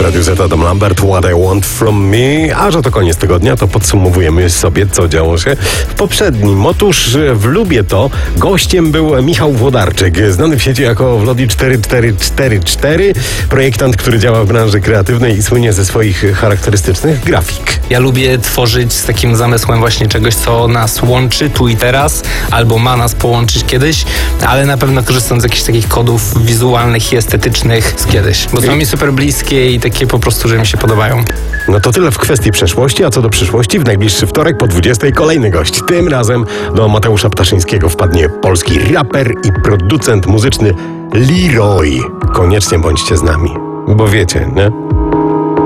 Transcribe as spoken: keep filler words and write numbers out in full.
Radiu Z, Adam Lambert, What I Want From Me. A że to koniec tygodnia, to podsumowujemy sobie, co działo się w poprzednim. Otóż w Lubię To gościem był Michał Włodarczyk, znany w sieci jako Wlodi cztery cztery cztery cztery, projektant, który działa w branży kreatywnej i słynie ze swoich charakterystycznych grafik. Ja lubię tworzyć z takim zamysłem właśnie czegoś, co nas łączy tu i teraz, albo ma nas połączyć kiedyś, ale na pewno korzystam z jakichś takich kodów wizualnych i estetycznych z kiedyś, bo są mi super bliskie i takie po prostu, że mi się podobają. No to tyle w kwestii przeszłości, a co do przyszłości, w najbliższy wtorek po dwudziestej kolejny gość. Tym razem do Mateusza Ptaszyńskiego wpadnie polski raper i producent muzyczny Leroy. Koniecznie bądźcie z nami, bo wiecie, nie?